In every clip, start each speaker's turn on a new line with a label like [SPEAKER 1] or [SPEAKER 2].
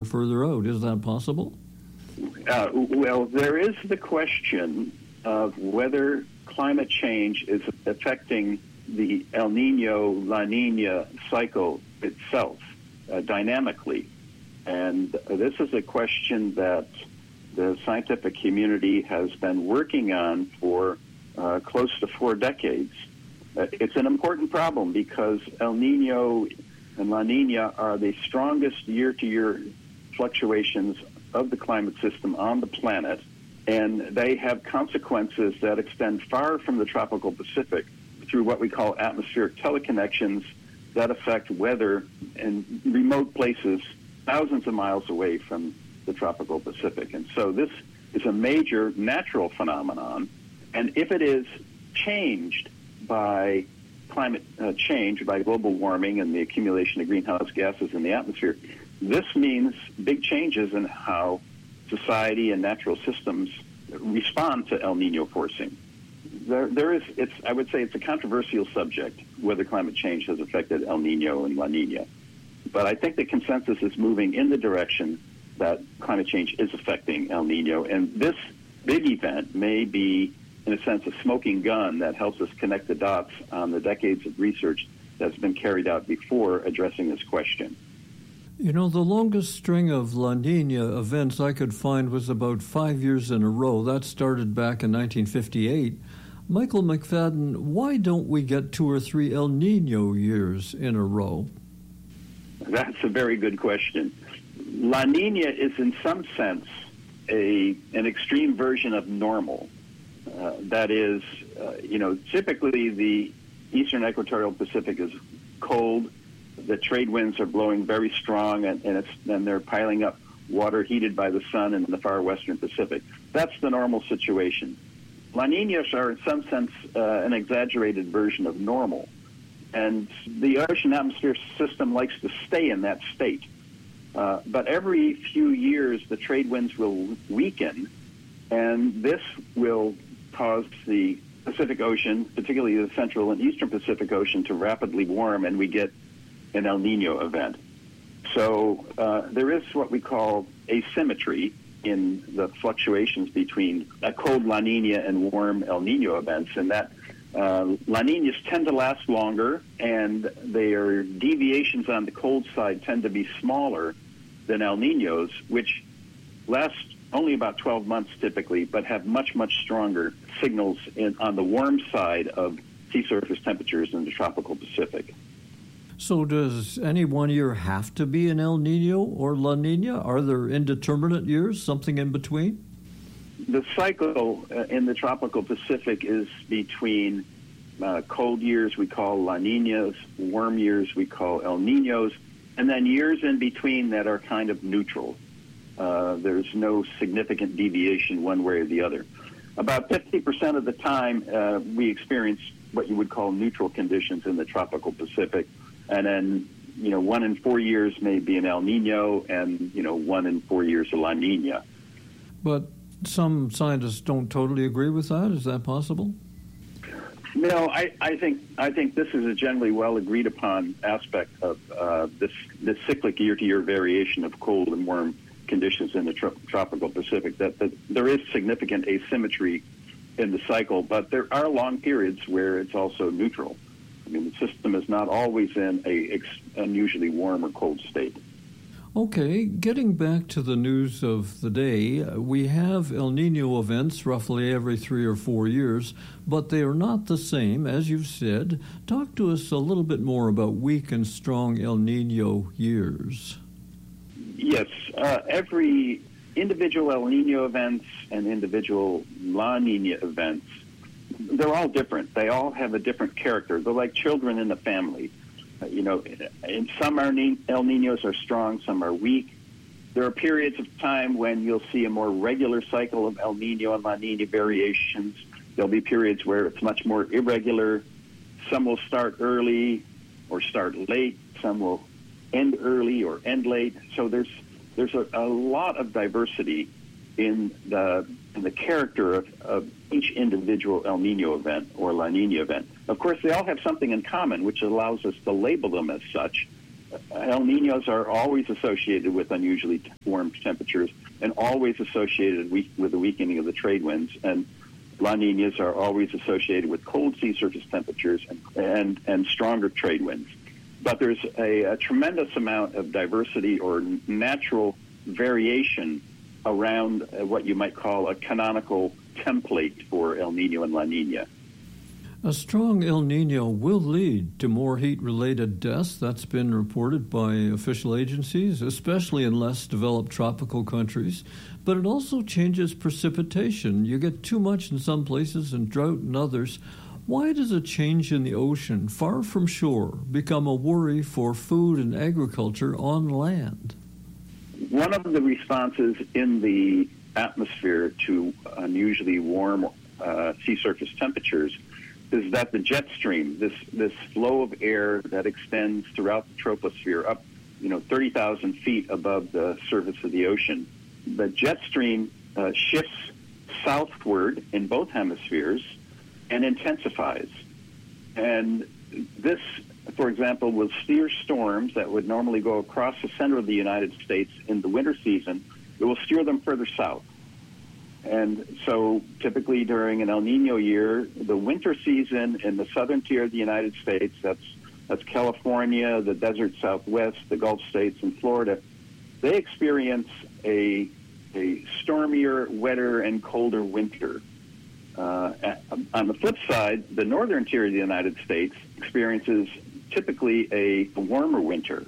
[SPEAKER 1] further out. Is that possible?
[SPEAKER 2] Well, there is the question of whether climate change is affecting the El Nino-La Nina cycle itself dynamically. And this is a question that the scientific community has been working on for close to 4 decades. It's an important problem because El Nino and La Nina are the strongest year-to-year fluctuations of the climate system on the planet, and they have consequences that extend far from the tropical Pacific through what we call atmospheric teleconnections that affect weather in remote places thousands of miles away from the tropical Pacific. And so this is a major natural phenomenon, and if it is changed by climate change, by global warming and the accumulation of greenhouse gases in the atmosphere, this means big changes in how society and natural systems respond to El Nino forcing. I would say it's a controversial subject, whether climate change has affected El Nino and La Nina. But I think the consensus is moving in the direction that climate change is affecting El Nino. And this big event may be, in a sense, a smoking gun that helps us connect the dots on the decades of research that's been carried out before addressing this question.
[SPEAKER 1] You know, the longest string of La Nina events I could find was about 5 years in a row. That started back in 1958. Michael McFadden, why don't we get 2 or 3 El Nino years in a row?
[SPEAKER 2] That's a very good question. La Nina is, in some sense, an extreme version of normal. That is, typically the eastern equatorial Pacific is cold. The trade winds are blowing very strong, and they're piling up water heated by the sun in the far western Pacific. That's the normal situation. La Ninas are, in some sense, an exaggerated version of normal. And the ocean atmosphere system likes to stay in that state. But every few years, the trade winds will weaken, and this will cause the Pacific Ocean, particularly the central and eastern Pacific Ocean, to rapidly warm, and we get an El Nino event. So there is what we call asymmetry in the fluctuations between a cold La Nina and warm El Nino events, and that La Ninas tend to last longer, and their deviations on the cold side tend to be smaller than El Ninos, which last only about 12 months typically, but have much, much stronger signals on the warm side of sea surface temperatures in the tropical Pacific.
[SPEAKER 1] So does any one year have to be an El Nino or La Nina? Are there indeterminate years, something in between?
[SPEAKER 2] The cycle in the tropical Pacific is between cold years we call La Ninas, warm years we call El Ninos, and then years in between that are kind of neutral. There's no significant deviation one way or the other. About 50% of the time, we experience what you would call neutral conditions in the tropical Pacific. And then, 1 in 4 years may be an El Nino, and, 1 in 4 years a La Nina.
[SPEAKER 1] But some scientists don't totally agree with that. Is that possible?
[SPEAKER 2] No, I think this is a generally well agreed upon aspect of this cyclic year-to-year variation of cold and warm conditions in the tropical Pacific, that there is significant asymmetry in the cycle, but there are long periods where it's also neutral. I mean, the system is not always in an unusually warm or cold state.
[SPEAKER 1] Okay, getting back to the news of the day, we have El Nino events roughly every 3 or 4 years, but they are not the same, as you've said. Talk to us a little bit more about weak and strong El Nino years.
[SPEAKER 2] Yes, every individual El Nino events and individual La Nina events, they're all different. They all have a different character. They're like children in the family. And some El Ninos are strong, some are weak. There are periods of time when you'll see a more regular cycle of El Nino and La Nina variations. There'll be periods where it's much more irregular. Some will start early or start late. Some will end early or end late. So there's a lot of diversity in the character of each individual El Nino event or La Nina event. Of course, they all have something in common, which allows us to label them as such. El Niños are always associated with unusually warm temperatures and always associated with the weakening of the trade winds. And La Niñas are always associated with cold sea surface temperatures and stronger trade winds. But there's a tremendous amount of diversity or natural variation around what you might call a canonical template for El Nino and La Nina.
[SPEAKER 1] A strong El Nino will lead to more heat-related deaths. That's been reported by official agencies, especially in less developed tropical countries. But it also changes precipitation. You get too much in some places and drought in others. Why does a change in the ocean, far from shore, become a worry for food and agriculture on land?
[SPEAKER 2] One of the responses in the atmosphere to unusually warm sea surface temperatures is that the jet stream, this flow of air that extends throughout the troposphere up, 30,000 feet above the surface of the ocean, the jet stream shifts southward in both hemispheres and intensifies. And this, for example, will steer storms that would normally go across the center of the United States in the winter season. It will steer them further south. And so typically during an El Nino year, the winter season in the southern tier of the United States, that's California, the desert Southwest, the Gulf states, and Florida, they experience a stormier, wetter, and colder winter. On the flip side, the northern tier of the United States experiences typically a warmer winter.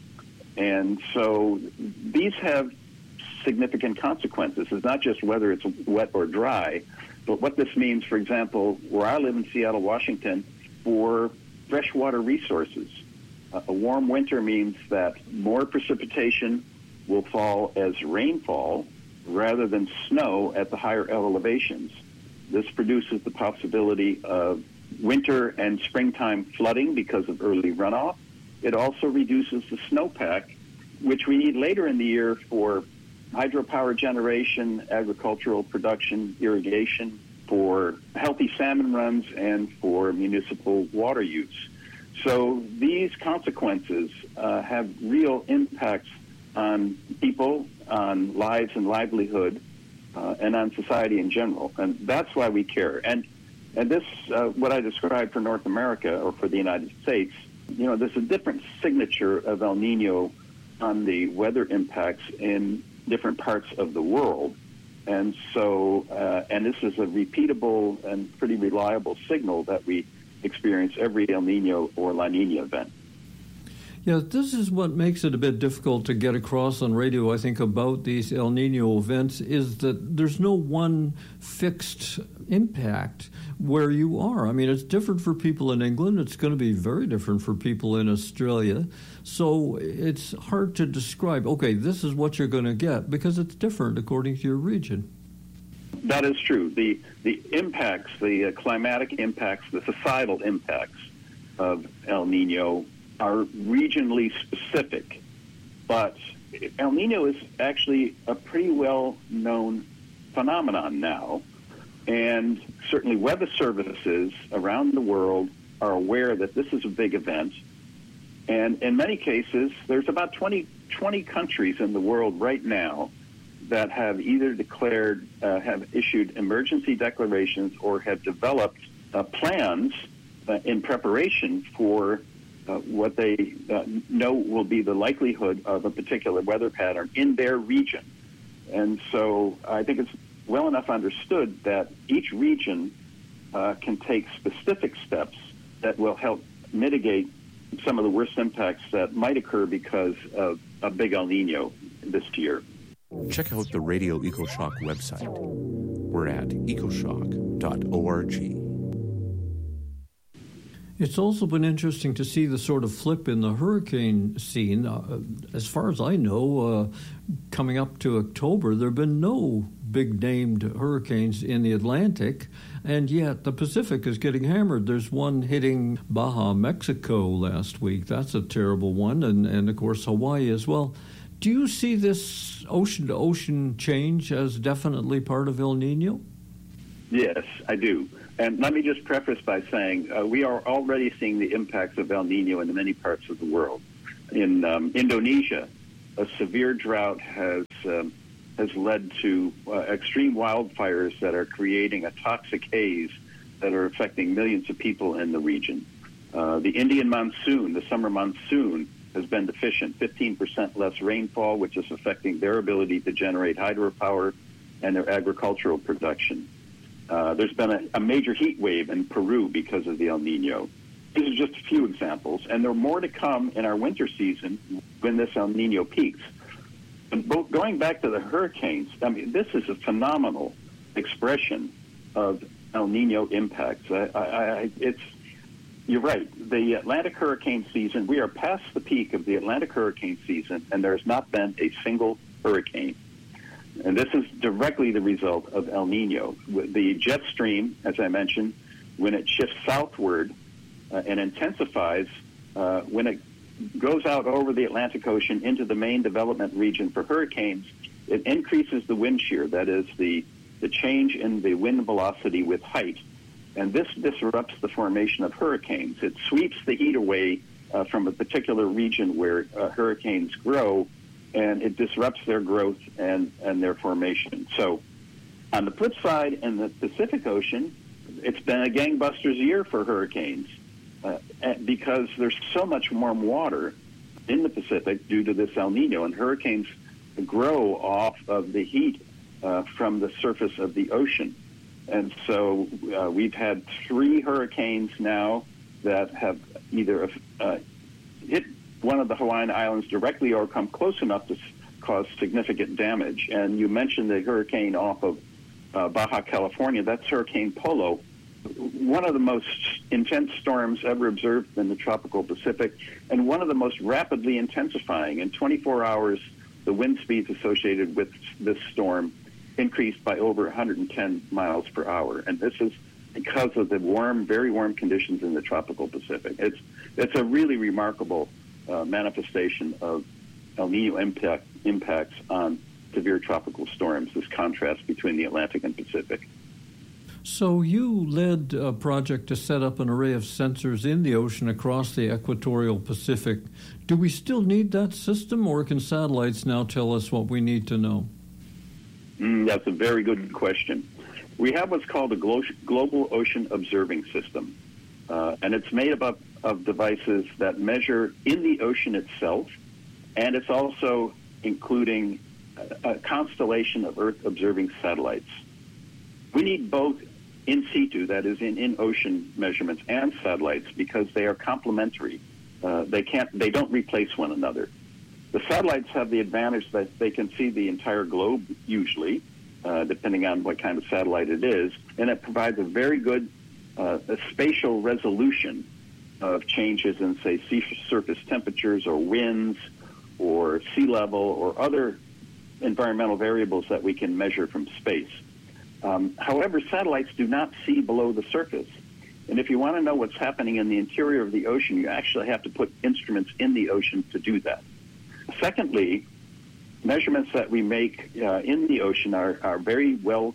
[SPEAKER 2] And so these have significant consequences. It's not just whether it's wet or dry, but what this means, for example, where I live in Seattle, Washington, for freshwater resources. A warm winter means that more precipitation will fall as rainfall rather than snow at the higher elevations. This produces the possibility of winter and springtime flooding because of early runoff. It also reduces the snowpack, which we need later in the year for hydropower generation, agricultural production, irrigation, for healthy salmon runs, and for municipal water use. So these consequences have real impacts on people, on lives and livelihood, and on society in general. And that's why we care. And this, what I described for North America or for the United States, there's a different signature of El Nino on the weather impacts in different parts of the world. And so, and this is a repeatable and pretty reliable signal that we experience every El Nino or La Nina event.
[SPEAKER 1] Yeah, this is what makes it a bit difficult to get across on radio, I think, about these El Nino events, is that there's no one fixed impact where you are. I mean, it's different for people in England. It's going to be very different for people in Australia. So it's hard to describe, okay, this is what you're going to get, because it's different according to your region.
[SPEAKER 2] That is true. The impacts, the climatic impacts, the societal impacts of El Nino are regionally specific, but El Nino is actually a pretty well-known phenomenon now, and certainly weather services around the world are aware that this is a big event, and in many cases, there's about 20 countries in the world right now that have either declared, have issued emergency declarations or have developed plans in preparation for what they know will be the likelihood of a particular weather pattern in their region. And so I think it's well enough understood that each region can take specific steps that will help mitigate some of the worst impacts that might occur because of a big El Nino this year.
[SPEAKER 3] Check out the Radio EcoShock website. We're at ecoshock.org.
[SPEAKER 1] It's also been interesting to see the sort of flip in the hurricane scene. As far as I know, coming up to October, there have been no big-named hurricanes in the Atlantic, and yet the Pacific is getting hammered. There's one hitting Baja, Mexico last week. That's a terrible one, and of course, Hawaii as well. Do you see this ocean-to-ocean change as definitely part of El Nino?
[SPEAKER 2] Yes, I do. And let me just preface by saying we are already seeing the impacts of El Nino in many parts of the world. In Indonesia, a severe drought has led to extreme wildfires that are creating a toxic haze that are affecting millions of people in the region. The Indian monsoon, the summer monsoon, has been deficient, 15% less rainfall, which is affecting their ability to generate hydropower and their agricultural production. There's been a major heat wave in Peru because of the El Nino. These are just a few examples, and there are more to come in our winter season when this El Nino peaks. And going back to the hurricanes, I mean, this is a phenomenal expression of El Nino impacts. You're right. The Atlantic hurricane season, we are past the peak of the Atlantic hurricane season, and there has not been a single hurricane. And this is directly the result of El Nino. The jet stream, as I mentioned, when it shifts southward and intensifies, when it goes out over the Atlantic Ocean into the main development region for hurricanes, it increases the wind shear, that is the change in the wind velocity with height. And this disrupts the formation of hurricanes. It sweeps the heat away from a particular region where hurricanes grow, and it disrupts their growth and their formation. So on the flip side, in the Pacific Ocean, it's been a gangbusters year for hurricanes because there's so much warm water in the Pacific due to this El Nino, and hurricanes grow off of the heat from the surface of the ocean. And so we've had 3 hurricanes now that have either hit one of the Hawaiian Islands directly or come close enough to cause significant damage. And you mentioned the hurricane off of Baja California. That's Hurricane Polo, one of the most intense storms ever observed in the tropical Pacific, and one of the most rapidly intensifying. In 24 hours, the wind speeds associated with this storm increased by over 110 miles per hour. And this is because of the warm, very warm conditions in the tropical Pacific. It's a really remarkable manifestation of El Nino impacts on severe tropical storms, this contrast between the Atlantic and Pacific.
[SPEAKER 1] So you led a project to set up an array of sensors in the ocean across the equatorial Pacific. Do we still need that system, or can satellites now tell us what we need to know?
[SPEAKER 2] That's a very good question. We have what's called a Global Ocean Observing System, and it's made up of devices that measure in the ocean itself, and it's also including a constellation of Earth-observing satellites. We need both in situ, that is in ocean measurements, and satellites because they are complementary. They don't replace one another. The satellites have the advantage that they can see the entire globe, usually, depending on what kind of satellite it is, and it provides a very good spatial resolution of changes in, say, sea surface temperatures or winds or sea level or other environmental variables that we can measure from space. However, satellites do not see below the surface. And if you want to know what's happening in the interior of the ocean, you actually have to put instruments in the ocean to do that. Secondly, measurements that we make in the ocean are very well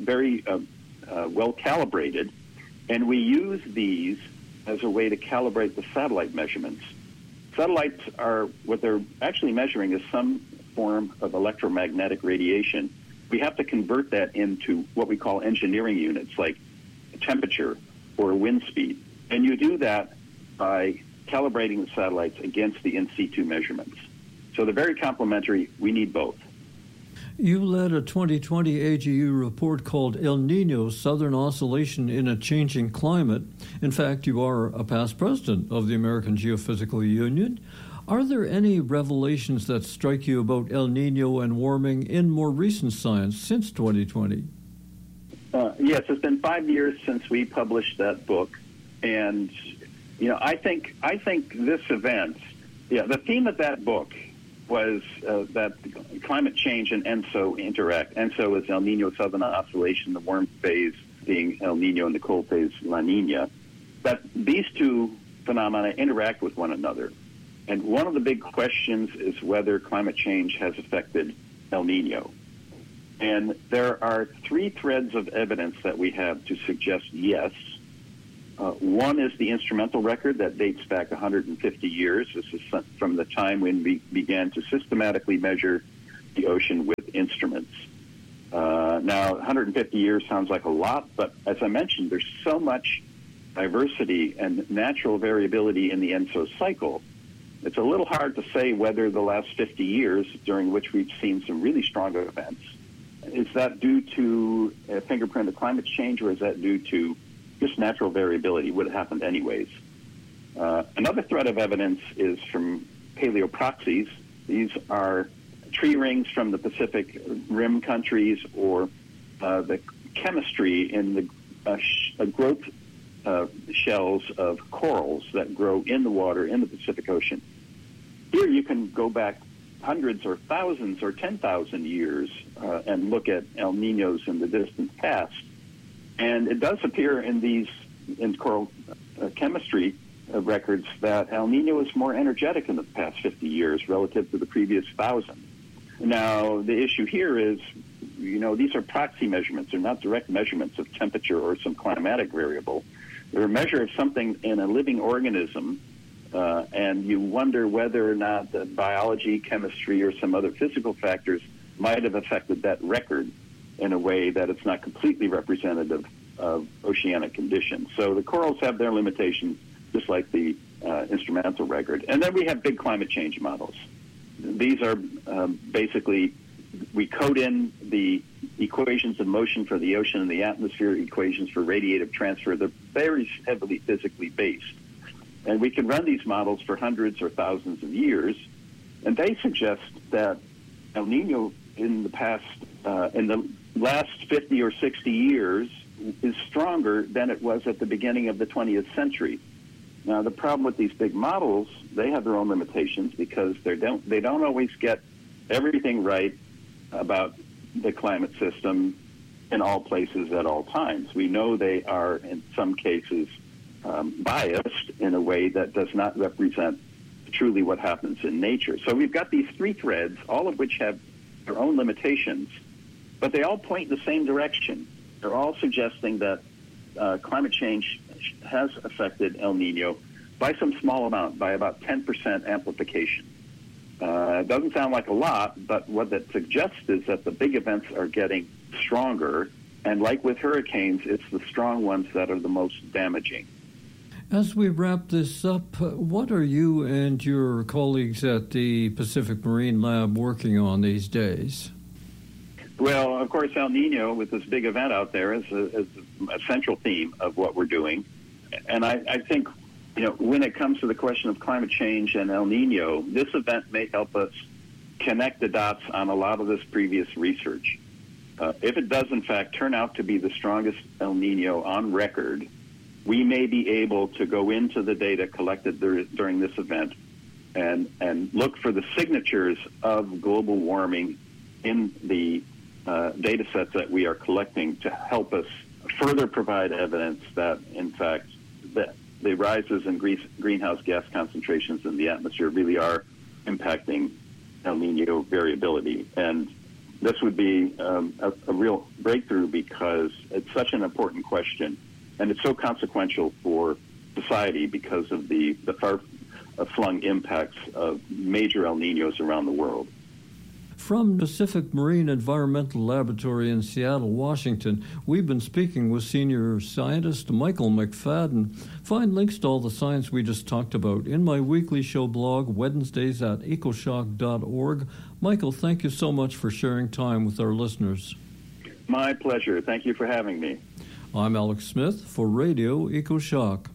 [SPEAKER 2] calibrated, and we use these as a way to calibrate the satellite measurements. Satellites are, what they're actually measuring is some form of electromagnetic radiation. We have to convert that into what we call engineering units, like temperature or wind speed. And you do that by calibrating the satellites against the in situ measurements. So they're very complementary. We need both.
[SPEAKER 1] You led a 2020 AGU report called El Nino, Southern Oscillation in a Changing Climate. In fact, you are a past president of the American Geophysical Union. Are there any revelations that strike you about El Nino and warming in more recent science since 2020?
[SPEAKER 2] Yes, it's been 5 years since we published that book. And, I think this event, the theme of that book was that climate change and ENSO interact. ENSO is El Nino Southern Oscillation, the warm phase being El Nino and the cold phase La Nina. That these two phenomena interact with one another. And one of the big questions is whether climate change has affected El Nino. And there are 3 threads of evidence that we have to suggest yes. One is the instrumental record that dates back 150 years. This is from the time when we began to systematically measure the ocean with instruments. Now, 150 years sounds like a lot, but as I mentioned, there's so much diversity and natural variability in the ENSO cycle. It's a little hard to say whether the last 50 years, during which we've seen some really strong events, is that due to a fingerprint of climate change, or is that due to just natural variability? Would it happen anyways? Another thread of evidence is from paleoproxies. These are tree rings from the Pacific Rim countries, or the chemistry in the growth shells of corals that grow in the water in the Pacific Ocean. Here you can go back hundreds or thousands or 10,000 years and look at El Niños in the distant past. And it does appear in coral chemistry records that El Niño is more energetic in the past 50 years relative to the previous 1,000. Now, the issue here is, these are proxy measurements. They're not direct measurements of temperature or some climatic variable. They're a measure of something in a living organism, and you wonder whether or not the biology, chemistry, or some other physical factors might have affected that record in a way that it's not completely representative of oceanic conditions. So the corals have their limitations, just like the instrumental record. And then we have big climate change models. These are basically, we code in the equations of motion for the ocean and the atmosphere, equations for radiative transfer. They're very heavily physically based. And we can run these models for hundreds or thousands of years, and they suggest that El Niño in the last 50 or 60 years is stronger than it was at the beginning of the 20th century. Now, the problem with these big models, they have their own limitations because they don't always get everything right about the climate system in all places at all times. We know they are, in some cases, biased in a way that does not represent truly what happens in nature. So we've got these three threads, all of which have their own limitations, but they all point in the same direction. They're all suggesting that climate change has affected El Niño by some small amount, by about 10% amplification. It doesn't sound like a lot, but what that suggests is that the big events are getting stronger, and like with hurricanes, it's the strong ones that are the most damaging.
[SPEAKER 1] As we wrap this up, what are you and your colleagues at the Pacific Marine Lab working on these days?
[SPEAKER 2] Well, of course, El Niño, with this big event out there, is a central theme of what we're doing. And I think, when it comes to the question of climate change and El Niño, this event may help us connect the dots on a lot of this previous research. If it does, in fact, turn out to be the strongest El Niño on record, we may be able to go into the data collected during this event and look for the signatures of global warming in the data sets that we are collecting to help us further provide evidence that, in fact, the rises in greenhouse gas concentrations in the atmosphere really are impacting El Niño variability. And this would be a real breakthrough because it's such an important question, and it's so consequential for society because of the far-flung impacts of major El Niños around the world.
[SPEAKER 1] From Pacific Marine Environmental Laboratory in Seattle, Washington, we've been speaking with senior scientist Michael McFadden. Find links to all the science we just talked about in my weekly show blog, Wednesdays at ecoshock.org. Michael, thank you so much for sharing time with our listeners.
[SPEAKER 2] My pleasure. Thank you for having me.
[SPEAKER 1] I'm Alex Smith for Radio EcoShock.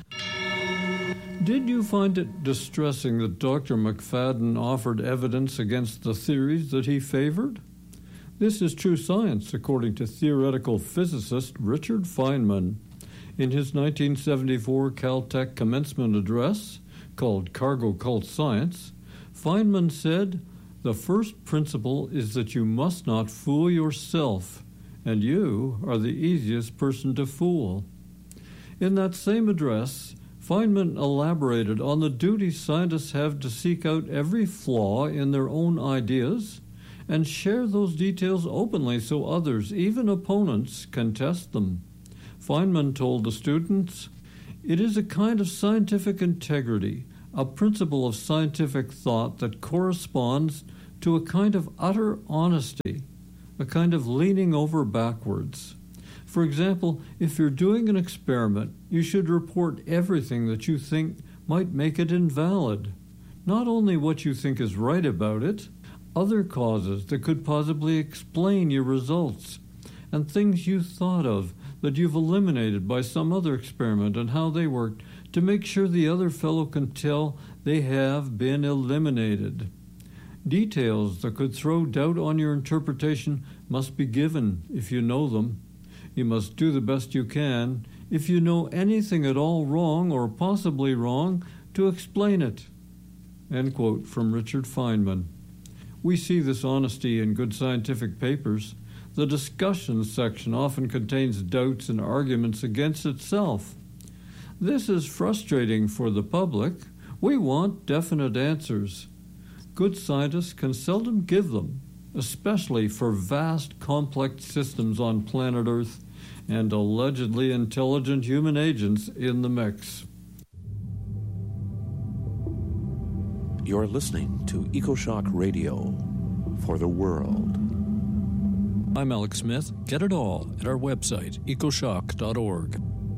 [SPEAKER 1] Did you find it distressing that Dr. McFadden offered evidence against the theories that he favored? This is true science, according to theoretical physicist Richard Feynman. In his 1974 Caltech commencement address, called Cargo Cult Science, Feynman said, "The first principle is that you must not fool yourself, and you are the easiest person to fool." In that same address, Feynman elaborated on the duty scientists have to seek out every flaw in their own ideas and share those details openly so others, even opponents, can test them. Feynman told the students, It is a kind of scientific integrity, a principle of scientific thought that corresponds to a kind of utter honesty, a kind of leaning over backwards. For example, if you're doing an experiment, you should report everything that you think might make it invalid. Not only what you think is right about it, other causes that could possibly explain your results, and things you thought of that you've eliminated by some other experiment and how they worked, to make sure the other fellow can tell they have been eliminated. Details that could throw doubt on your interpretation must be given if you know them. You must do the best you can, if you know anything at all wrong or possibly wrong, to explain it. End quote from Richard Feynman. We see this honesty in good scientific papers. The discussion section often contains doubts and arguments against itself. This is frustrating for the public. We want definite answers. Good scientists can seldom give them, especially for vast, complex systems on planet Earth and allegedly intelligent human agents in the mix.
[SPEAKER 3] You're listening to EcoShock Radio for the world.
[SPEAKER 1] I'm Alex Smith. Get it all at our website, ecoshock.org.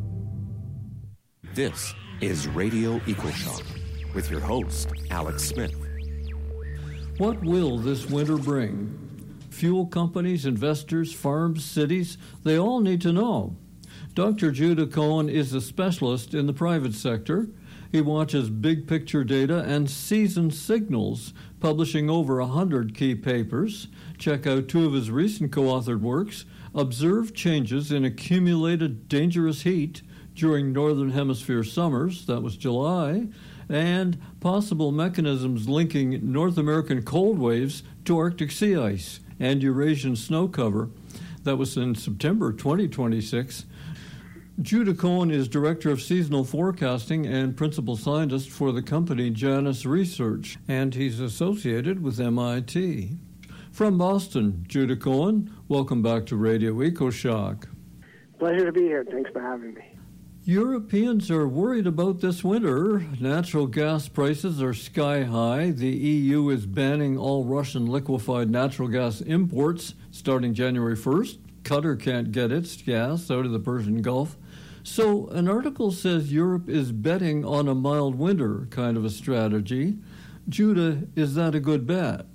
[SPEAKER 3] This is Radio EcoShock with your host, Alex Smith.
[SPEAKER 1] What will this winter bring? Fuel companies, investors, farms, cities, they all need to know. Dr. Judah Cohen is a specialist in the private sector. He watches big picture data and season signals, publishing over 100 key papers. Check out 2 of his recent co-authored works, Observe Changes in Accumulated Dangerous Heat During Northern Hemisphere Summers, that was July, and Possible Mechanisms Linking North American Cold Waves to Arctic Sea Ice and Eurasian Snow Cover, that was in September 2026. Judah Cohen is Director of Seasonal Forecasting and Principal Scientist for the company Janus Research, and he's associated with MIT. From Boston, Judah Cohen, welcome back to Radio EcoShock.
[SPEAKER 4] Pleasure to be here. Thanks for having me.
[SPEAKER 1] Europeans are worried about this winter. Natural gas prices are sky high. The EU is banning all Russian liquefied natural gas imports starting January 1st. Qatar can't get its gas out of the Persian Gulf. So an article says Europe is betting on a mild winter kind of a strategy. Judah, is that a good bet?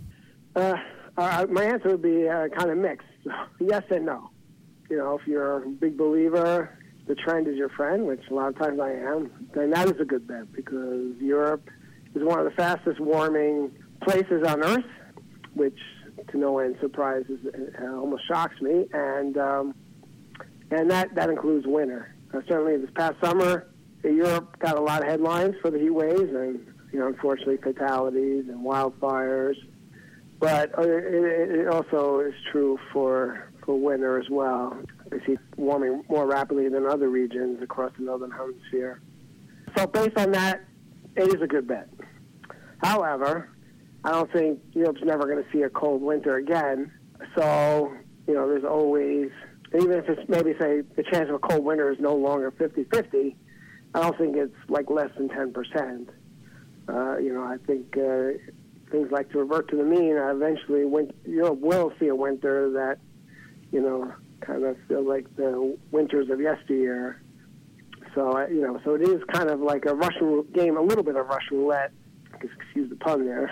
[SPEAKER 4] My answer would be kind of mixed. Yes and no. You know, if you're a big believer, the trend is your friend, which a lot of times I am, then that is a good bet because Europe is one of the fastest warming places on Earth, which to no end surprises, almost shocks me, and that includes winter. Certainly this past summer, Europe got a lot of headlines for the heat waves and, unfortunately fatalities and wildfires. But it also is true for winter as well. They see warming more rapidly than other regions across the northern hemisphere. So based on that, it is a good bet. However, I don't think Europe's never going to see a cold winter again. So, there's always, even if it's maybe say the chance of a cold winter is no longer 50-50, I don't think it's like less than 10%. I think things like to revert to the mean, eventually Europe will see a winter that, kind of feel like the winters of yesteryear. So, so it is kind of like a Russian game, a little bit of Russian roulette, excuse the pun there.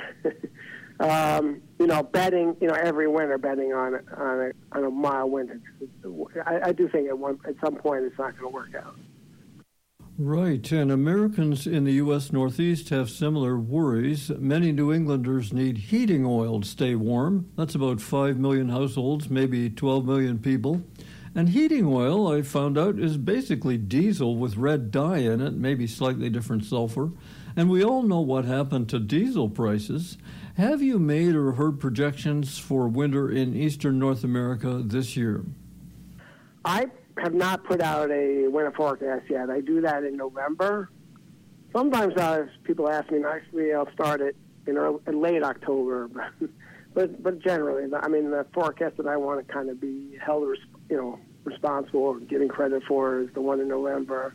[SPEAKER 4] Betting, every winter, betting on a mild winter. I do think at some point it's not going to work out.
[SPEAKER 1] Right, and Americans in the U.S. Northeast have similar worries. Many New Englanders need heating oil to stay warm. That's about 5 million households, maybe 12 million people. And heating oil, I found out, is basically diesel with red dye in it, maybe slightly different sulfur. And we all know what happened to diesel prices. Have you made or heard projections for winter in eastern North America this year?
[SPEAKER 4] I have not put out a winter forecast yet. I do that in November. Sometimes if people ask me nicely, I'll start it in late October. But generally, the forecast that I want to kind of be held responsible or getting credit for is the one in November.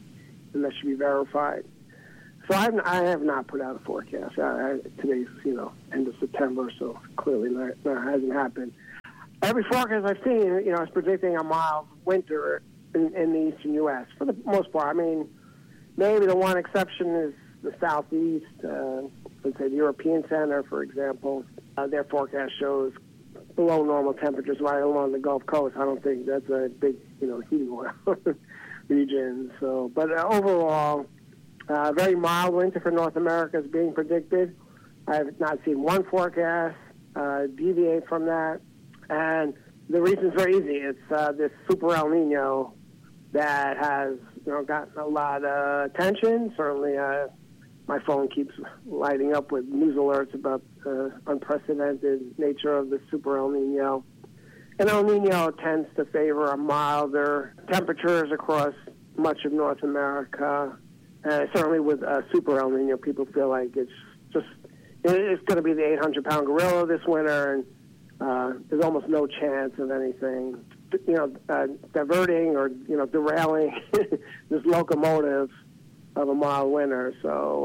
[SPEAKER 4] and that should be verified. So I have not put out a forecast. Today's, end of September, so clearly that hasn't happened. Every forecast I've seen, is predicting a mild winter in the eastern U.S. for the most part. I mean, maybe the one exception is the southeast. Let's say the European Center, for example. Their forecast shows below normal temperatures right along the Gulf Coast. I don't think that's a big, heating oil region. So, but overall, very mild winter for North America is being predicted. I have not seen one forecast deviate from that. And the reason's very easy. It's this Super El Nino that has, gotten a lot of attention. Certainly, my phone keeps lighting up with news alerts about the unprecedented nature of the Super El Nino. And El Nino tends to favor a milder temperatures across much of North America. Certainly with Super El Nino, people feel like it's going to be the 800-pound gorilla this winter, and there's almost no chance of anything, diverting or, derailing this locomotive of a mild winter. So,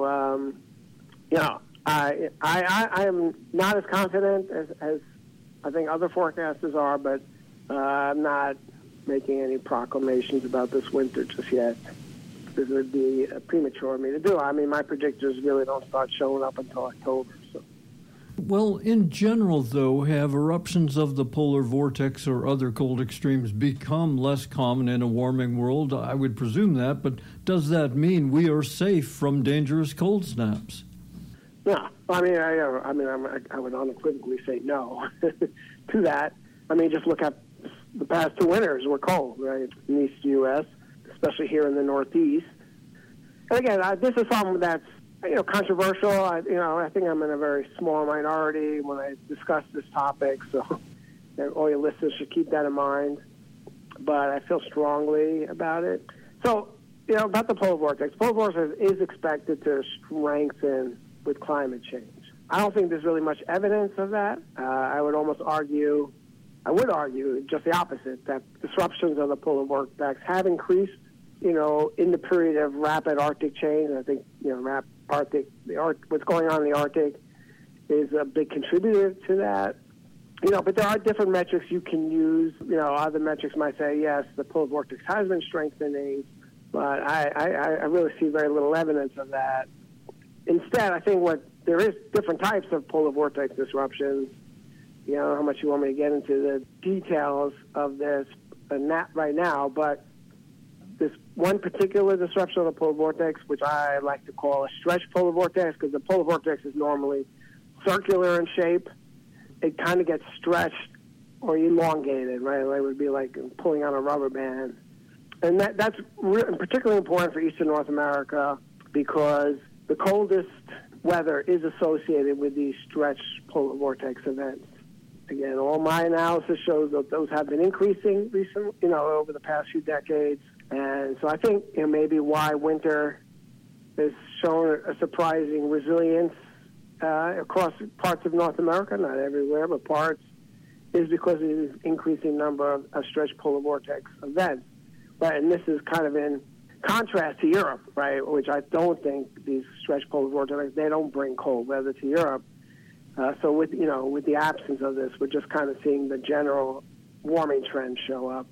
[SPEAKER 4] I am not as confident as I think other forecasters are, but I'm not making any proclamations about this winter just yet. This would be premature of me to do. I mean, my predictors really don't start showing up until October. So.
[SPEAKER 1] Well, in general, though, have eruptions of the polar vortex or other cold extremes become less common in a warming world? I would presume that, but does that mean we are safe from dangerous cold snaps?
[SPEAKER 4] No. I would unequivocally say no to that. I mean, just look at the past two winters were cold, right, in the East U.S., especially here in the Northeast. And again, this is something that's, controversial. I think I'm in a very small minority when I discuss this topic, so all your listeners should keep that in mind. But I feel strongly about it. So, about the polar vortex. Polar vortex is expected to strengthen with climate change. I don't think there's really much evidence of that. I would argue just the opposite, that disruptions of the polar vortex have increased, in the period of rapid Arctic change. I think, what's going on in the Arctic is a big contributor to that. But there are different metrics you can use. Other metrics might say, yes, the polar vortex has been strengthening, but I really see very little evidence of that. Instead, I think there is different types of polar vortex disruptions. I don't know how much you want me to get into the details of this right now, but this one particular disruption of the polar vortex, which I like to call a stretch polar vortex, because the polar vortex is normally circular in shape. It kind of gets stretched or elongated, right? It would be like pulling on a rubber band. And that's particularly important for eastern North America because the coldest weather is associated with these stretch polar vortex events. Again, all my analysis shows that those have been increasing recently, over the past few decades. And so I think maybe why winter has shown a surprising resilience across parts of North America, not everywhere, but parts, is because of this increasing number of stretch polar vortex events. And this is kind of in contrast to Europe, right, which I don't think these stretch polar vortex, they don't bring cold weather to Europe. So with the absence of this, we're just kind of seeing the general warming trend show up.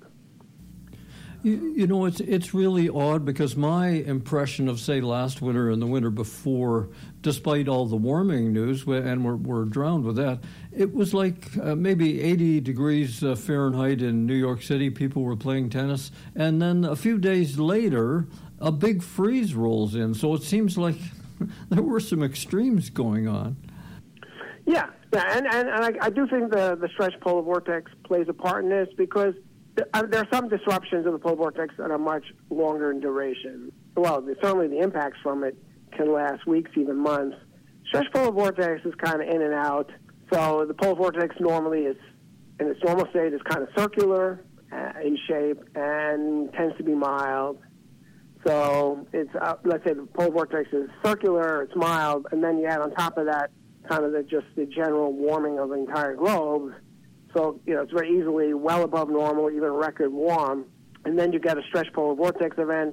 [SPEAKER 1] It's really odd because my impression of, say, last winter and the winter before, despite all the warming news, and we're drowned with that, it was like maybe 80 degrees Fahrenheit in New York City. People were playing tennis. And then a few days later, a big freeze rolls in. So it seems like there were some extremes going on.
[SPEAKER 4] Yeah, and I do think the stretch polar vortex plays a part in this because there are some disruptions of the polar vortex that are much longer in duration. Well, certainly the impacts from it can last weeks, even months. Stretch polar vortex is kind of in and out. So the polar vortex normally is, in its normal state, is kind of circular in shape and tends to be mild. So it's, let's say the polar vortex is circular, it's mild, and then you add on top of that kind of just the general warming of the entire globe. So, it's very easily well above normal, even record warm. And then you get a stretch polar vortex event,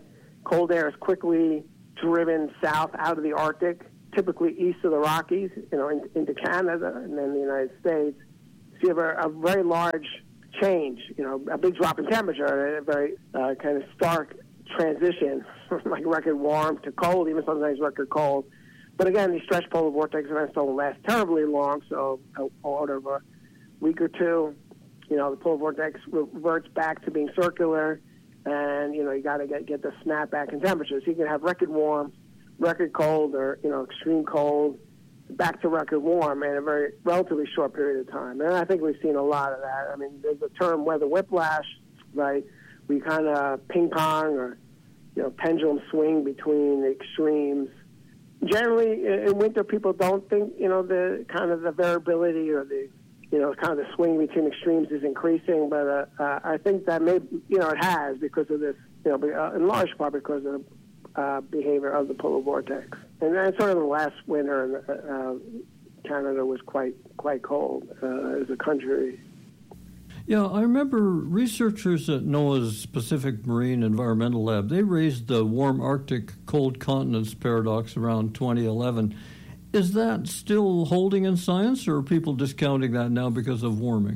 [SPEAKER 4] cold air is quickly driven south out of the Arctic, typically east of the Rockies, into Canada and then the United States. So you have a very large change, a big drop in temperature, and a very kind of stark transition from like record warm to cold, even sometimes record cold. But again, these stretch polar vortex events don't last terribly long, so a order of a week or two, the polar vortex reverts back to being circular, and, you got to get the snap back in temperature. So you can have record warm, record cold, or, extreme cold, back to record warm in a very relatively short period of time. And I think we've seen a lot of that. I mean, there's a term weather whiplash, right? We kind of ping pong or, pendulum swing between the extremes. Generally, in winter, people don't think, the kind of the variability or the, kind of the swing between extremes is increasing. But I think that it has because of this, in large part because of the behavior of the polar vortex. And then sort of the last winter, Canada was quite cold as a country.
[SPEAKER 1] Yeah, I remember researchers at NOAA's Pacific Marine Environmental Lab, they raised the warm Arctic cold continents paradox around 2011. Is that still holding in science, or are people discounting that now because of warming?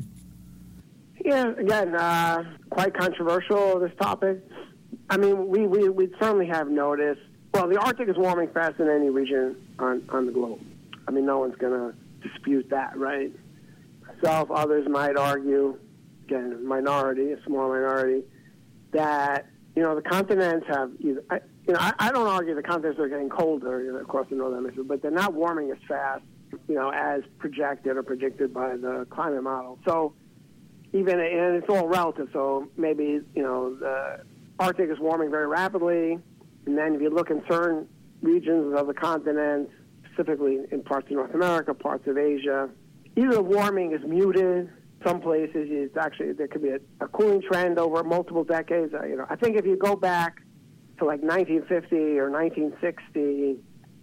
[SPEAKER 4] Yeah, again, quite controversial, this topic. I mean, we certainly have noticed, well, the Arctic is warming faster than any region on the globe. I mean, no one's going to dispute that, right? Myself, others might argue, again, a small minority, that, the continents have either, I don't argue the continents are getting colder across the northern hemisphere, but they're not warming as fast, as projected or predicted by the climate model. So and it's all relative, so maybe, the Arctic is warming very rapidly, and then if you look in certain regions of the continent, specifically in parts of North America, parts of Asia, either the warming is muted. Some places, there could be a cooling trend over multiple decades. I think if you go back to like 1950 or 1960,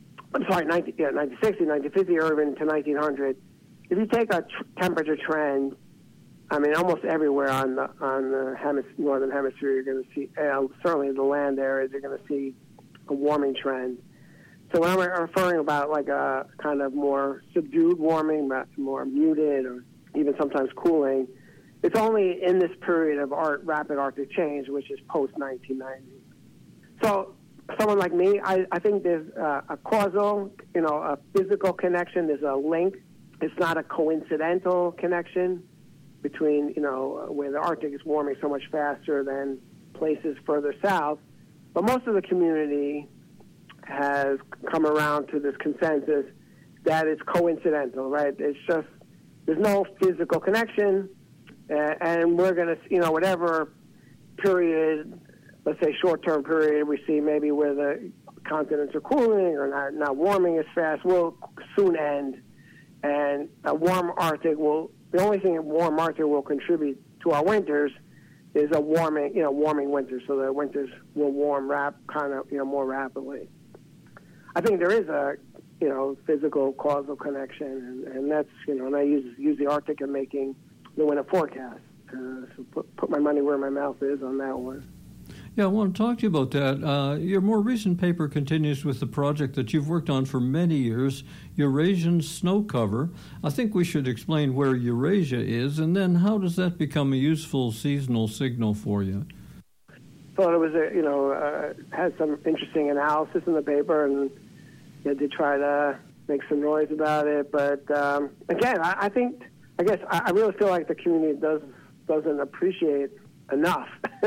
[SPEAKER 4] 1960, 1950, or even to 1900, if you take a temperature trend, I mean, almost everywhere on the northern hemisphere, you're going to see, certainly in the land areas, you're going to see a warming trend. So when I'm referring about like a kind of more subdued warming, more muted, or even sometimes cooling, it's only in this period of rapid Arctic change, which is post-1990. So someone like me, I think there's a causal, a physical connection. There's a link. It's not a coincidental connection between, where the Arctic is warming so much faster than places further south. But most of the community has come around to this consensus that it's coincidental, right? It's just, there's no physical connection, and we're going to, whatever period, let's say short-term period, we see maybe where the continents are cooling or not warming as fast, will soon end. And a warm Arctic the only thing a warm Arctic will contribute to our winters is a warming winter, so the winters will warm more rapidly. I think there is a, physical causal connection, and that's, and I use the Arctic in making the winter forecast. So put my money where my mouth is on that one.
[SPEAKER 1] Yeah, I want to talk to you about that. Your more recent paper continues with the project that you've worked on for many years, Eurasian snow cover. I think we should explain where Eurasia is, and then how does that become a useful seasonal signal for you?
[SPEAKER 4] Thought it was, had some interesting analysis in the paper, and did try to make some noise about it. But again, I really feel like the community doesn't appreciate enough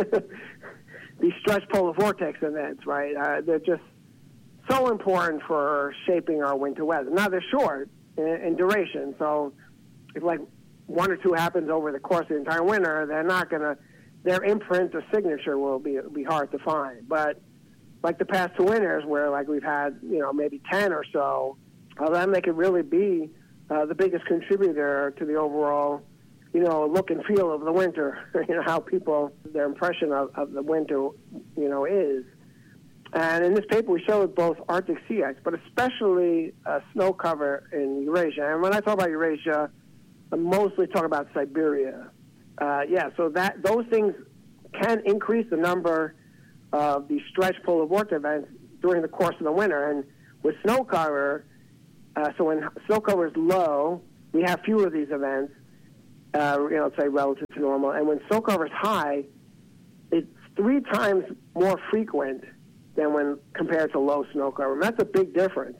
[SPEAKER 4] these stretch polar vortex events, right? They're just so important for shaping our winter weather. Now, they're short in duration, so if like one or two happens over the course of the entire winter, their imprint or signature will be hard to find. But like the past two winters, where like we've had, maybe 10 or so, then they could really be the biggest contributor to the overall, look and feel of the winter, how people, their impression of the winter, is. And in this paper, we showed both Arctic sea ice, but especially snow cover in Eurasia. And when I talk about Eurasia, I'm mostly talking about Siberia. So those things can increase the number of these stretch polar vortex events during the course of the winter. And with snow cover, so when snow cover is low, we have fewer of these events, say relative to normal. And when snow cover is high, it's 3 times more frequent than when compared to low snow cover. And that's a big difference.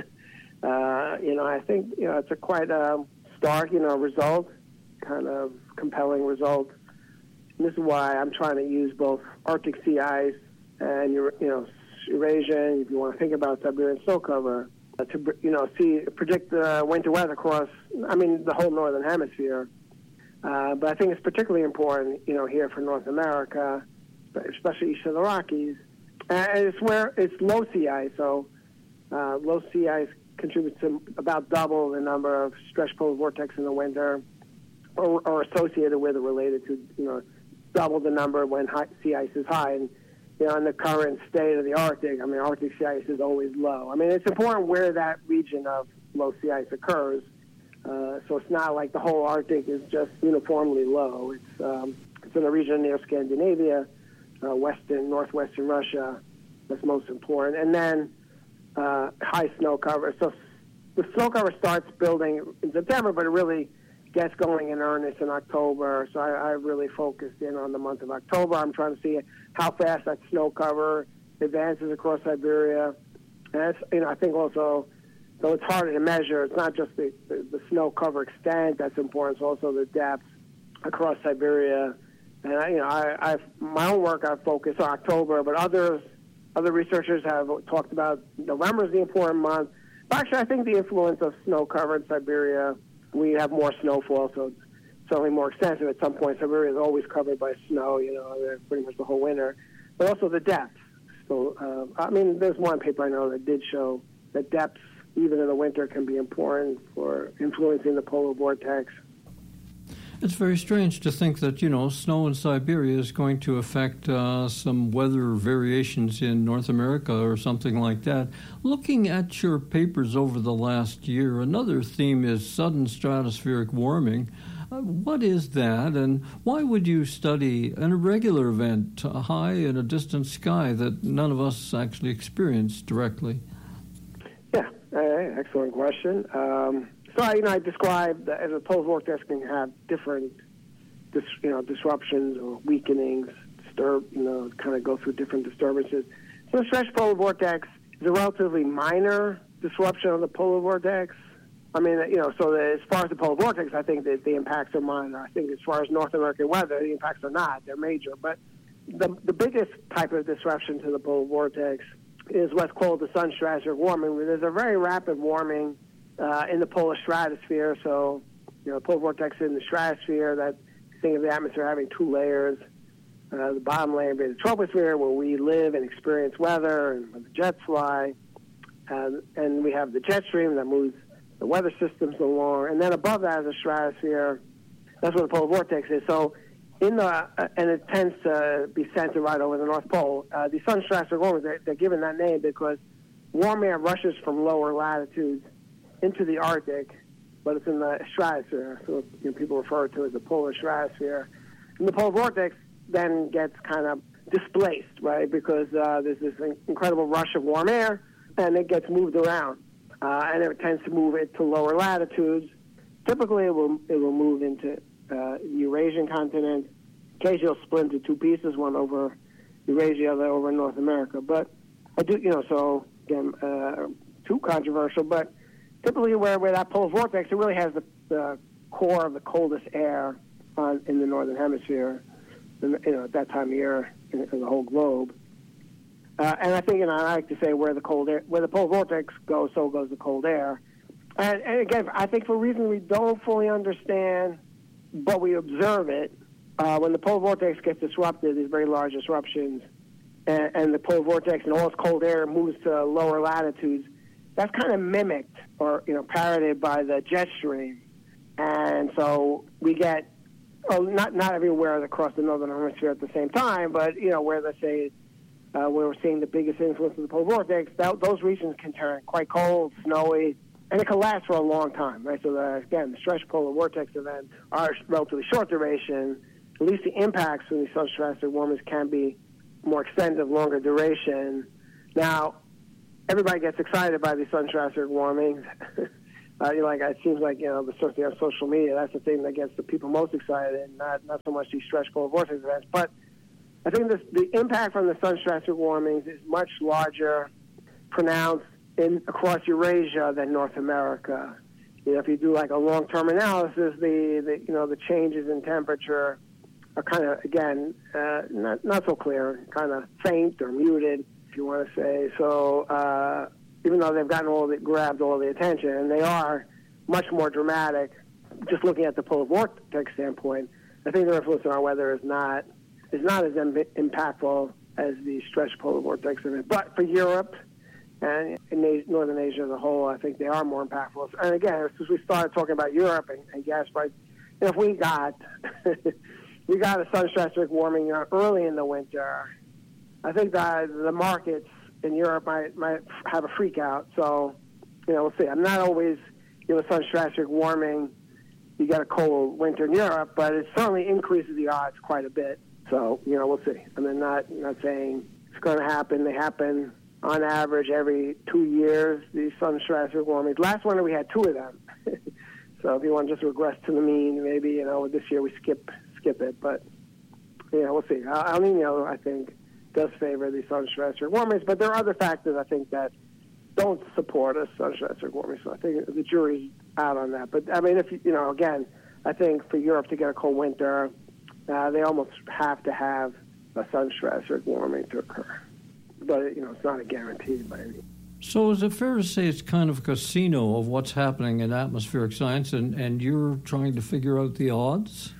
[SPEAKER 4] I think, it's a quite stark, result, kind of compelling result. And this is why I'm trying to use both Arctic sea ice and, Eurasian, if you want to think about Siberian snow cover, to, predict the winter weather across, the whole northern hemisphere. But I think it's particularly important, here for North America, especially east of the Rockies. And it's where it's low sea ice, so low sea ice contributes to about double the number of stretch polar vortex in the winter, or associated with or related to, double the number when sea ice is high. And, in the current state of the Arctic, Arctic sea ice is always low. It's important where that region of low sea ice occurs. So it's not like the whole Arctic is just uniformly low. It's in a region near Scandinavia, northwestern Russia. That's most important. And then high snow cover. So the snow cover starts building in September, but it really gets going in earnest in October. So I really focused in on the month of October. I'm trying to see how fast that snow cover advances across Siberia. And I think also, though it's harder to measure, it's not just the snow cover extent that's important, it's also the depth across Siberia. And I my own work, I've focused on October, but other researchers have talked about November is the important month. But actually, I think the influence of snow cover in Siberia, we have more snowfall, so it's certainly more extensive. At some point, Siberia is always covered by snow, pretty much the whole winter. But also the depth. So, there's one paper I know that did show that depth, even in the winter, can be important for influencing the polar vortex.
[SPEAKER 1] It's very strange to think that, snow in Siberia is going to affect some weather variations in North America or something like that. Looking at your papers over the last year, another theme is sudden stratospheric warming. What is that, and why would you study an irregular event high in a distant sky that none of us actually experience directly?
[SPEAKER 4] Yeah, excellent question. So I described that as a polar vortex can have different, disruptions or weakenings, kind of go through different disturbances. So the stretch polar vortex is a relatively minor disruption of the polar vortex. So as far as the polar vortex, I think that the impacts are minor. I think as far as North American weather, the impacts are not. They're major. But the biggest type of disruption to the polar vortex is what's called the sun stratospheric warming. There's a very rapid warming in the polar stratosphere. So, the polar vortex in the stratosphere, that think of the atmosphere having 2 layers. The bottom layer being the troposphere, where we live and experience weather and where the jets fly. And we have the jet stream that moves the weather systems along. And then above that is the stratosphere. That's where the polar vortex is. So, and it tends to be centered right over the North Pole. The sun stratospheric warming, they're given that name because warm air rushes from lower latitudes into the Arctic, but it's in the stratosphere. So people refer to it as the polar stratosphere. And the polar vortex then gets kind of displaced, right, because there's this incredible rush of warm air, and it gets moved around. And it tends to move it to lower latitudes. Typically, it will move into the Eurasian continent. Occasionally, it'll split into 2 pieces, one over Eurasia, the other over North America. But I do, so again, too controversial, but typically where that polar vortex, it really has the core of the coldest air in the northern hemisphere, at that time of year in the whole globe. And I think, I like to say where the polar vortex goes, so goes the cold air. And again, I think for reasons we don't fully understand, but we observe it, when the polar vortex gets disrupted, these very large disruptions, and the polar vortex and all its cold air moves to lower latitudes, that's kind of mimicked or, parroted by the jet stream. And so we get, not everywhere across the northern hemisphere at the same time, but, where let's say, where we're seeing the biggest influence of the polar vortex, those regions can turn quite cold, snowy, and it can last for a long time, right? So, again, the stretch polar vortex events are relatively short duration. At least the impacts from these sun stratospheric warmings can be more extended, longer duration. Now, everybody gets excited by these sun-stratospheric warmings. It seems like, especially on social media, that's the thing that gets the people most excited, not so much these stretch polar vortex events. But I think the impact from the sun-stratospheric warmings is much larger, pronounced across Eurasia than North America. If you do like a long-term analysis, the changes in temperature are kind of, again, not so clear, kind of faint or muted, if you want to say. So even though they've grabbed all the attention, and they are much more dramatic, just looking at the polar vortex standpoint, I think their influence on our weather is not as impactful as the stretch polar vortex event. But for Europe and in Northern Asia as a whole, I think they are more impactful. And again, since we started talking about Europe and gas prices, if we got a sun-stratospheric warming early in the winter, I think that the markets in Europe might have a freak out. So, we'll see. I'm not always, sun-stratospheric warming, you get a cold winter in Europe, but it certainly increases the odds quite a bit. So, we'll see. I mean, not saying it's going to happen. They happen on average every 2 years, these sun-stratospheric warmings. Last winter we had 2 of them. So if you want to just regress to the mean, maybe, this year we skip it. But, we'll see. El Nino, I think, does favor the sun-stratospheric warmings, but there are other factors, I think, that don't support a sun-stratospheric warming. So I think the jury's out on that. But, I mean, again, I think for Europe to get a cold winter, they almost have to have a sun-stratospheric warming to occur. But, it's not a guarantee by any means.
[SPEAKER 1] So is it fair to say it's kind of a casino of what's happening in atmospheric science, and you're trying to figure out the odds?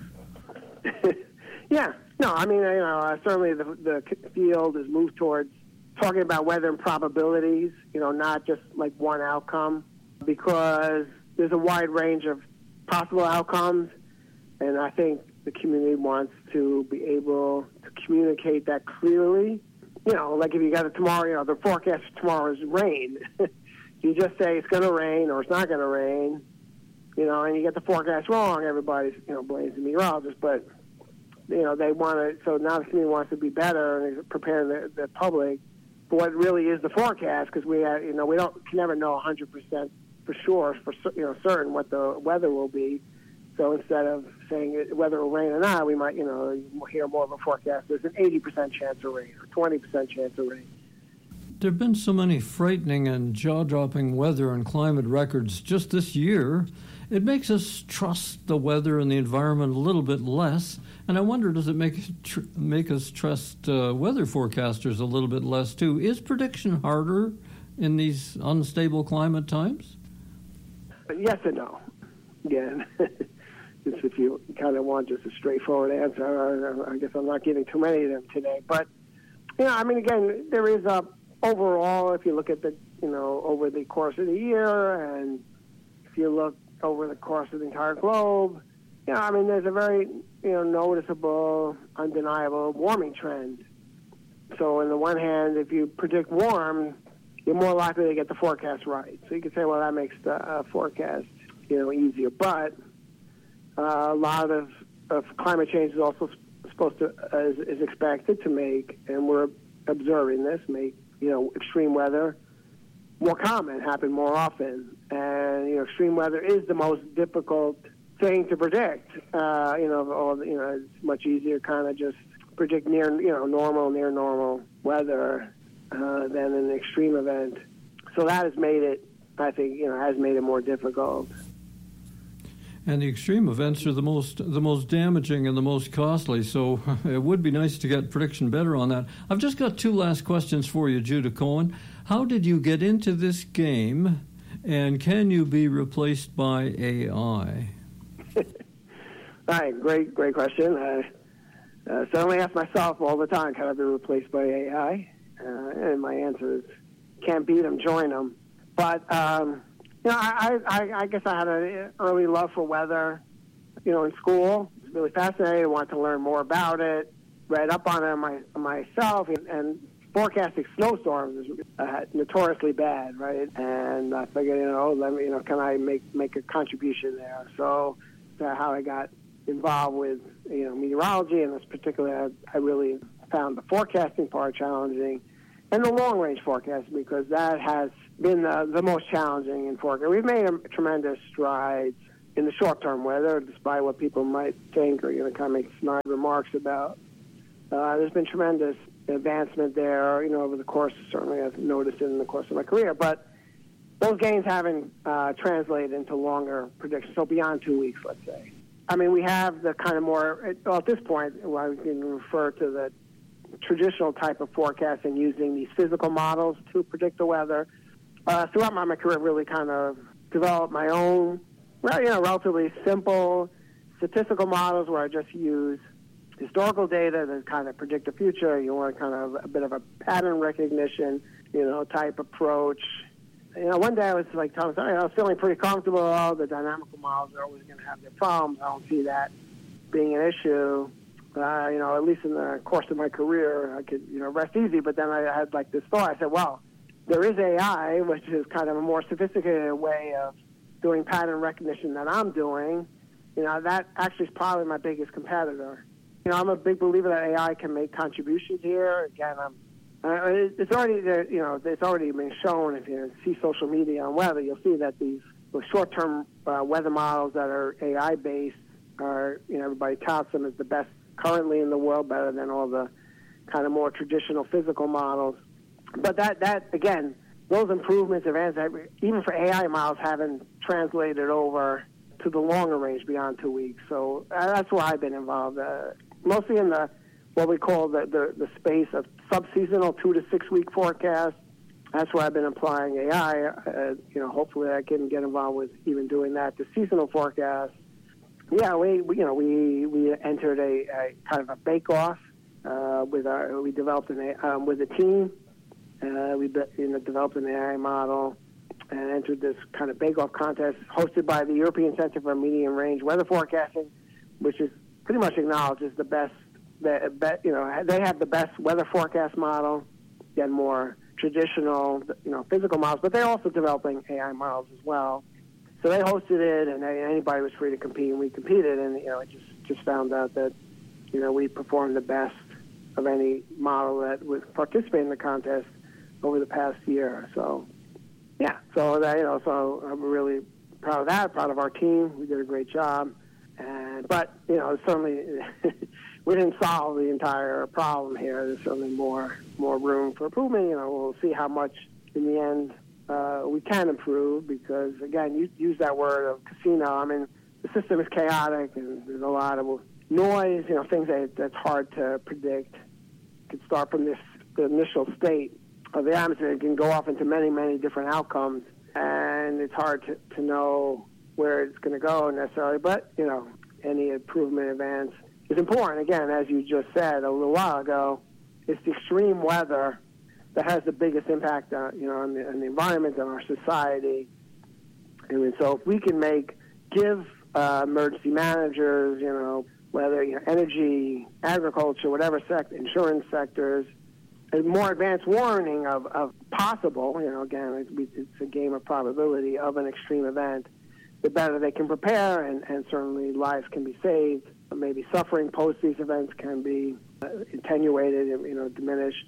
[SPEAKER 4] Yeah. No, I mean, certainly the field has moved towards talking about weather and probabilities, not just like one outcome, because there's a wide range of possible outcomes, and I think the community wants to be able to communicate that clearly. Like if you got it tomorrow, the forecast for tomorrow is rain. You just say it's going to rain or it's not going to rain, and you get the forecast wrong, everybody's, blames the meteorologist, but they want to, so now the community wants to be better and preparing the public for what really is the forecast, because we can never know 100% for sure, certain what the weather will be. So instead of saying whether it will rain or not, we might, hear more of a forecast. There's an 80% chance of rain or 20% chance of rain.
[SPEAKER 1] There have been so many frightening and jaw-dropping weather and climate records just this year. It makes us trust the weather and the environment a little bit less. And I wonder, does it make us trust weather forecasters a little bit less, too? Is prediction harder in these unstable climate times?
[SPEAKER 4] Yes and no. Again, just if you kind of want just a straightforward answer, I guess I'm not giving too many of them today. But, again, there is overall, if you look at the, over the course of the year, and if you look over the course of the entire globe, there's a very, noticeable, undeniable warming trend. So on the one hand, if you predict warm, you're more likely to get the forecast right. So you can say, well, that makes the forecast, easier. But a lot of climate change is also supposed to, is expected to make, and we're observing this, make, extreme weather more common, happen more often. And, extreme weather is the most difficult thing to predict. It's much easier kind of just predict near normal weather than an extreme event. So that has made it, I think, has made it more difficult.
[SPEAKER 1] And the extreme events are the most damaging and the most costly, so it would be nice to get prediction better on that. I've just got 2 last questions for you, Judah Cohen. How did you get into this game, and can you be replaced by AI?
[SPEAKER 4] All right, great question. I certainly ask myself all the time, can I be replaced by AI? And my answer is, can't beat them, join them. But I guess I had an early love for weather, in school. It was really fascinating. I wanted to learn more about it, read up on it myself, and forecasting snowstorms is notoriously bad, right? And I figured, can I make a contribution there? So that's how I got involved with, meteorology, and this particular, I really found the forecasting part challenging, and the long-range forecasting, because that has been the most challenging in forecasting. We've made tremendous strides in the short-term weather, despite what people might think or kind of make snide remarks about. There's been tremendous advancement there, over the course. Certainly, I've noticed it in the course of my career, but those gains haven't translated into longer predictions. So beyond 2 weeks, let's say. I mean, we have the kind of more, at this point, we can refer to the traditional type of forecasting using these physical models to predict the weather. Throughout my career, really kind of developed my own, relatively simple statistical models where I just use historical data to kind of predict the future. You want kind of a bit of a pattern recognition, type approach. One day I was like telling somebody, I was feeling pretty comfortable. Oh, the dynamical models are always going to have their problems. I don't see that being an issue. At least in the course of my career, I could, rest easy. But then I had like this thought. I said, well, there is AI, which is kind of a more sophisticated way of doing pattern recognition than I'm doing. That actually is probably my biggest competitor. I'm a big believer that AI can make contributions here. Again, it's already been shown. If you see social media on weather, you'll see that these short-term weather models that are AI-based are, everybody touts them as the best currently in the world, better than all the kind of more traditional physical models. But that again, those improvements, even for AI models, haven't translated over to the longer range beyond 2 weeks. So that's where I've been involved, mostly in what we call the space of subseasonal 2 to 6 week forecasts. That's where I've been applying AI. Hopefully I can get involved with even doing that. The seasonal forecast. Yeah, we entered a kind of a bake-off we developed with a team. We developed an AI model and entered this kind of bake-off contest hosted by the European Center for Medium-Range Weather Forecasting, which is pretty much acknowledged as the best. They have the best weather forecast model, again, more traditional, physical models, but they're also developing AI models as well. So they hosted it, and anybody was free to compete, and we competed, and it just found out that we performed the best of any model that would participate in the contest over the past year. So yeah, so I'm really proud of that. Proud of our team. We did a great job, but certainly we didn't solve the entire problem here. There's certainly more room for improvement. We'll see how much in the end we can improve, because again, you use that word of casino. I mean, the system is chaotic and there's a lot of noise, things that's hard to predict. It could start from the initial state of the atmosphere. It can go off into many, many different outcomes, and it's hard to know where it's going to go necessarily. But, any improvement advance is important. Again, as you just said a little while ago, it's the extreme weather that has the biggest impact on, on the environment and our society. And so if we can give emergency managers, whether energy, agriculture, whatever sector, insurance sectors, a more advanced warning of possible, again, it's a game of probability of an extreme event, the better they can prepare, and certainly lives can be saved. Maybe suffering post these events can be attenuated, diminished.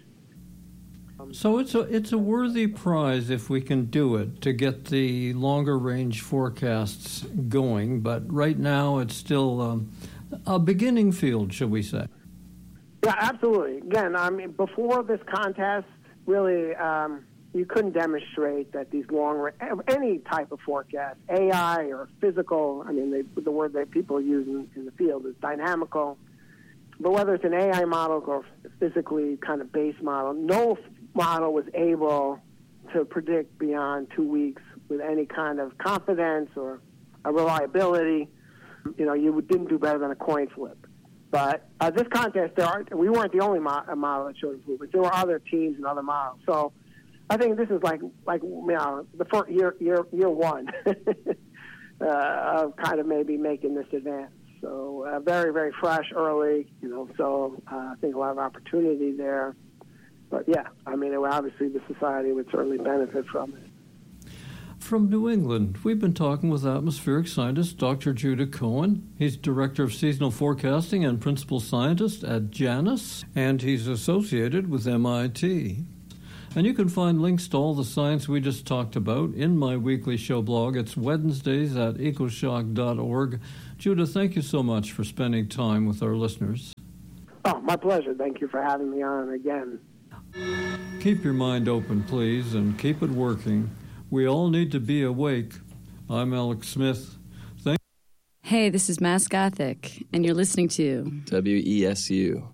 [SPEAKER 1] So it's a worthy prize if we can do it, to get the longer range forecasts going. But right now it's still a beginning field, shall we say?
[SPEAKER 4] Yeah, absolutely. Again, I mean, before this contest, really, you couldn't demonstrate that these any type of forecast, AI or physical, I mean, the word that people use in the field is dynamical. But whether it's an AI model or physically kind of based model, no model was able to predict beyond 2 weeks with any kind of confidence or a reliability. You didn't do better than a coin flip. But this contest, we weren't the only model that showed improvement. There were other teams and other models. So I think this is like the first year one of kind of maybe making this advance. So very, very fresh, early, so I think a lot of opportunity there. But yeah, I mean, obviously the society would certainly benefit from it.
[SPEAKER 1] From New England, we've been talking with atmospheric scientist Dr. Judah Cohen. He's Director of Seasonal Forecasting and Principal Scientist at JANUS, and he's associated with MIT. And you can find links to all the science we just talked about in my weekly show blog. It's Wednesdays at ecoshock.org. Judah, thank you so much for spending time with our listeners.
[SPEAKER 4] Oh, my pleasure. Thank you for having me on again.
[SPEAKER 1] Keep your mind open, please, and keep it working. We all need to be awake. I'm Alex Smith.
[SPEAKER 5] Hey, this is Mass Gothic, and you're listening to
[SPEAKER 6] WESU.